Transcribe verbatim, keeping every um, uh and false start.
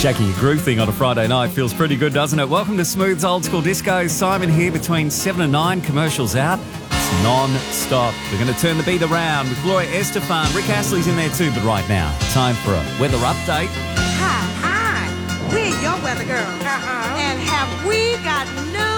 Jackie, your groove thing on a Friday night feels pretty good, doesn't it? Welcome to Smooth's Old School Disco. Simon here between seven and nine. Commercials out. It's non-stop. We're going to turn the beat around with Gloria Estefan. Rick Astley's in there too, but right now, time for a weather update. Hi, hi. We're your weather girls. Uh-huh. And have we got news?